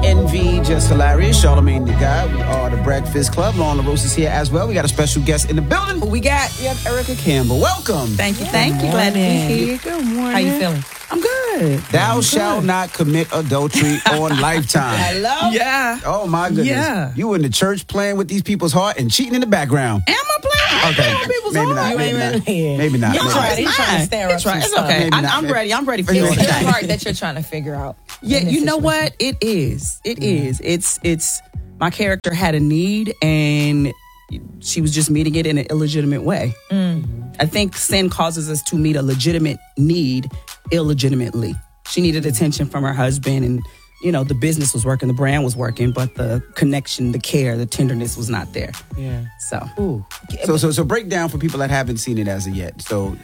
Envy, Just Hilarious, Charlamagne the Guy. We are the Breakfast Club. Lauren LaRose is here as well. We got a special guest in the building. Who we got? We have Erica Campbell. Welcome. Thank you. Glad to be here. Good morning. How you feeling? I'm good. Thou shalt not commit adultery on Lifetime. Hello? Yeah. Oh, my goodness. Yeah. You in the church playing with these people's heart and cheating in the background. Am I playing? Okay. People's Maybe heart. not. You Maybe ain't not. really- Maybe not. You're Maybe right. not. He's trying to stir up It's right. some It's stuff. okay. Maybe not. I'm ready. I'm ready for Maybe you. not. It's Okay. the part that you're trying to figure out. Yeah, in this you know situation. what? It is. It is. It's my character had a need and she was just meeting it in an illegitimate way. I think sin causes us to meet a legitimate need illegitimately. She needed attention from her husband and, you know, the business was working, the brand was working, but the connection, the care, the tenderness was not there. Yeah. So, So break down for people that haven't seen it as of yet. So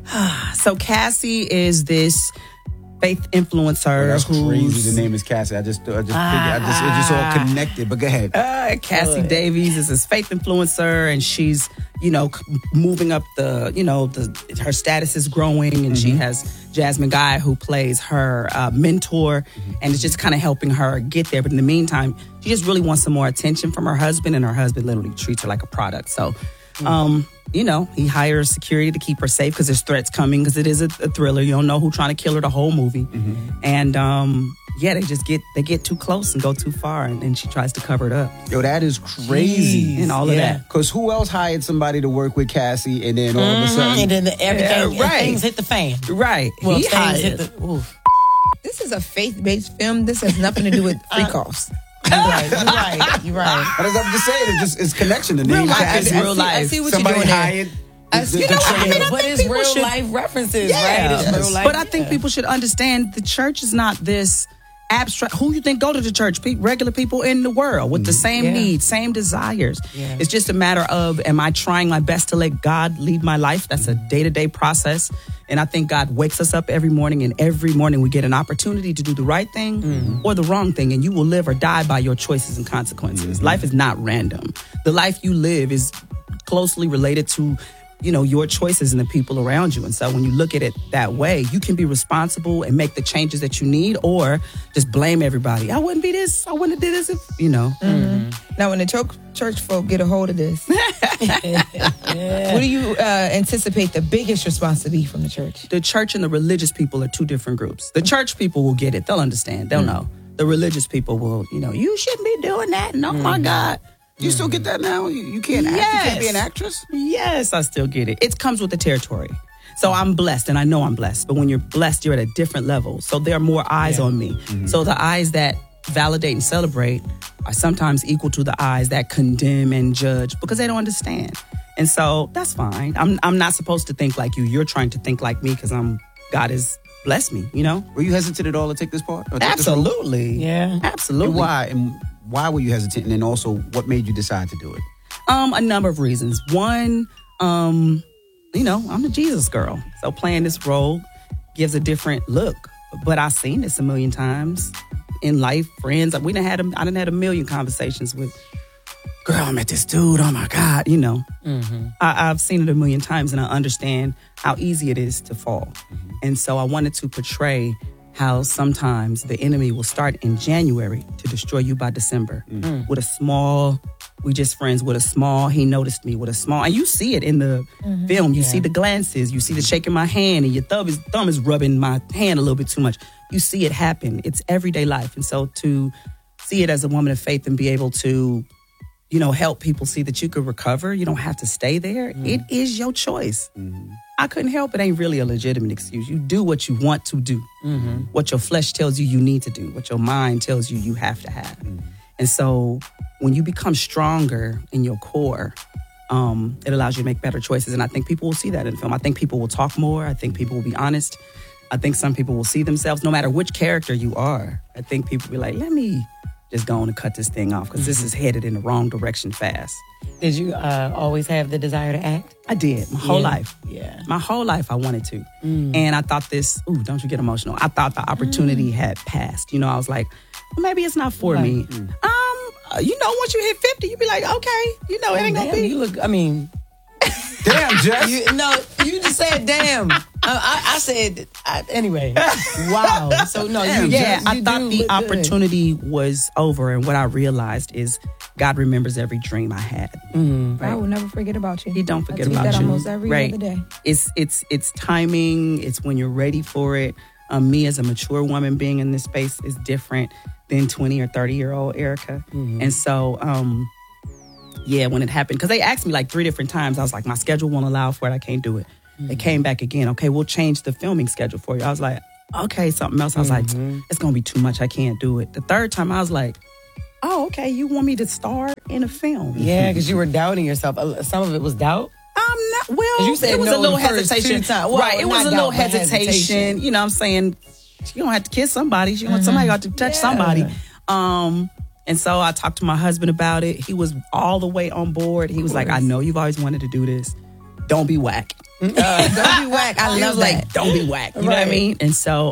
Cassie is this faith influencer that's who's crazy. The name is Cassie. I just figured it just all connected. But go ahead. Cassie Davies is this faith influencer, and she's, you know, moving up her status is growing, and she has Jasmine Guy who plays her mentor, and it's just kind of helping her get there. But in the meantime, she just really wants some more attention from her husband, and her husband literally treats her like a product. So, you know, he hires security to keep her safe because there's threats coming because it is a thriller. You don't know who's trying to kill her the whole movie. And they get too close and go too far, and she tries to cover it up. Yo, that is crazy. And all of that. Because who else hired somebody to work with Cassie and then all of a sudden... And then everything, right. things hit the fan. Right. Well, He things hired. hit the. Oof. This is a faith-based film. This has nothing to do with freak offs. You're right. But as I'm just saying, it's connection. The name life Cassie. is real life. I see what Somebody you're doing there. hired... You know what? I mean, I But think it's people real should- life references, right? It's real life. But I think people should understand the church is not this abstract. Who you think go to the church? Regular people in the world with the same needs, same desires. Yeah. It's just a matter of, am I trying my best to let God lead my life? That's a day-to-day process. And I think God wakes us up every morning, and every morning we get an opportunity to do the right thing or the wrong thing, and you will live or die by your choices and consequences. Life is not random. The life you live is closely related to, you know, your choices and the people around you. And so when you look at it that way, you can be responsible and make the changes that you need, or just blame everybody. I wouldn't be this. I wouldn't have did this if, you know. Now, when the church folk get a hold of this, what do you anticipate the biggest response to be from the church? The church and the religious people are two different groups. The church people will get it. They'll understand. They'll know. The religious people will, you know, you shouldn't be doing that. And oh my God. You still get that now? You can't act? You can't be an actress? Yes, I still get it. It comes with the territory. So I'm blessed, and I know I'm blessed. But when you're blessed, you're at a different level. So there are more eyes on me. So the eyes that validate and celebrate are sometimes equal to the eyes that condemn and judge because they don't understand. And so that's fine. I'm not supposed to think like you. You're trying to think like me because God has blessed me, you know? Were you hesitant at all to take this part? Or take this role? Absolutely. Yeah. Absolutely. And why? And why were you hesitant? And then also, what made you decide to do it? A number of reasons. One, you know, I'm a Jesus girl. So playing this role gives a different look. But I've seen this a million times in life, friends. I done had a million conversations with, girl, I met this dude. Oh my God, you know. I've seen it a million times, and I understand how easy it is to fall. And so I wanted to portray how sometimes the enemy will start in January to destroy you by December with a small, we just friends with a small, he noticed me with a small, and you see it in the film. You see the glances, you see the shaking my hand, and your thumb is rubbing my hand a little bit too much. You see it happen. It's everyday life. And so to see it as a woman of faith and be able to, you know, help people see that you could recover, you don't have to stay there. It is your choice. I couldn't help it. Ain't really a legitimate excuse. You do what you want to do, what your flesh tells you need to do, what your mind tells you have to have. And so when you become stronger in your core, it allows you to make better choices. And I think people will see that in film. I think people will talk more. I think people will be honest. I think some people will see themselves, no matter which character you are. I think people will be like, let me just go on and cut this thing off because this is headed in the wrong direction fast. Did you always have the desire to act? I did my whole life. Yeah. My whole life I wanted to. And I thought don't you get emotional. I thought the opportunity had passed. You know, I was like, well, maybe it's not for me. You know, once you hit 50, you be like, okay, you know, it ain't gonna be. You look, I mean, Damn, Jess. you just said damn. I said, anyway. Wow. So, no, you I thought do the look good. opportunity was over, and what I realized is God remembers every dream I had. I will never forget about you. He don't forget I tweet about that you. almost every Right. other day. It's timing. It's when you're ready for it. Me as a mature woman being in this space is different than 20 or 30-year-old Erica. And so, when it happened, because they asked me like 3 different times, I was like, my schedule won't allow for it. I can't do it. They came back again. Okay, we'll change the filming schedule for you. I was like, okay, something else. I was like, it's going to be too much. I can't do it. The third time, I was like, oh, okay, you want me to star in a film? Yeah, because you were doubting yourself. Some of it was doubt. I'm not, well, You said it was no a little the first hesitation. 2 times. Well, Right, it was not a little doubt, but hesitation. You know what I'm saying? She don't have to kiss somebody. She wants somebody got to touch somebody. And so I talked to my husband about it. He was all the way on board. He was like, I know you've always wanted to do this. Don't be whack. Don't be whack. I He love was that. like, don't be whack. You know what I mean? And so,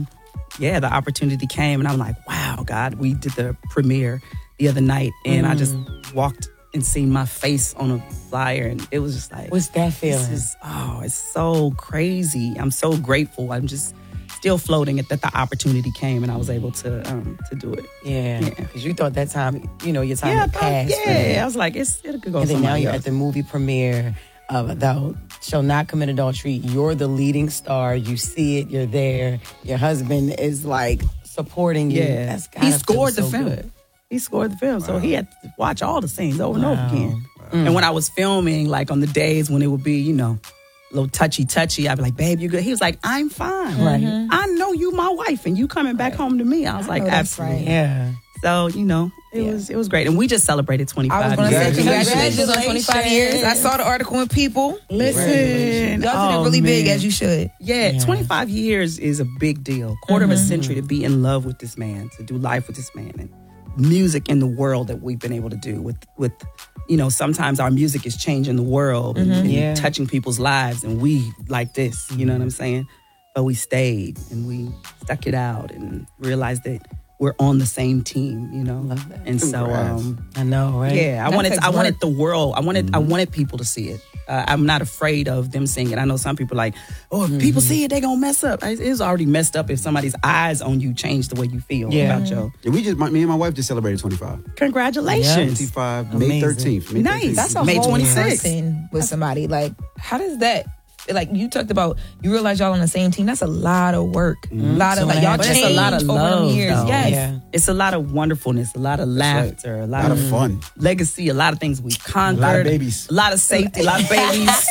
the opportunity came, and I'm like, wow, God, we did the premiere the other night, and I just walked and seen my face on a flyer, and it was just like, What's that feeling? it's so crazy. I'm so grateful. I'm just still floating at that the opportunity came, and I was able to do it. Yeah, Yeah. because you thought that time, your time Yeah, had passed. I was like, it could go. And then now somebody you're else. at the movie premiere of Thou Shall Not Commit Adultery. You're the leading star. You see it. You're there. Your husband is like supporting you. Yeah, That's gotta he feel scored the so film. good. He scored the film, so he had to watch all the scenes over and over again. And when I was filming, like on the days when it would be, a little touchy, I'd be like, "Babe, you good?" He was like, "I'm fine. Right. I know you, my wife, and you coming back home to me." I was like, know that's "Absolutely." right. Yeah. So it was great, and we just celebrated 25 I was going to say years. congratulations on 25 years. I saw the article in People. Listen, Y'all did it really big, as you should. Yeah, 25 years is a big deal. Quarter of a century to be in love with this man, to do life with this man, and music in the world that we've been able to do with sometimes our music is changing the world and touching people's lives, and we like this, you know what I'm saying? But we stayed and we stuck it out and realized that we're on the same team, Love that. And so, I know, right? yeah, I takes wanted the world. I wanted people to see it. I'm not afraid of them seeing it. I know some people are like, oh, if people see it, they gonna mess up. It's already messed up if somebody's eyes on you change the way you feel about your. Yeah, me and my wife just celebrated 25. Congratulations. 25, May Amazing. 13th. May Nice. 13th. That's a May whole 26th. person with somebody. Like, how does that? Like you talked about, you realize y'all on the same team. That's a lot of work. A lot of y'all But changed it's a lot of over love, them years. though. Yes. Yeah. It's a lot of wonderfulness, a lot of laughter, a lot of fun. legacy, a lot of things we conquered, A lot of babies. a lot of safety, a lot of babies.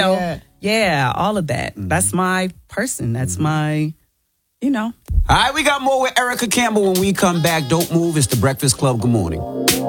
Yeah. All of that. That's my person. That's my, All right, we got more with Erica Campbell when we come back. Don't move. It's the Breakfast Club. Good morning.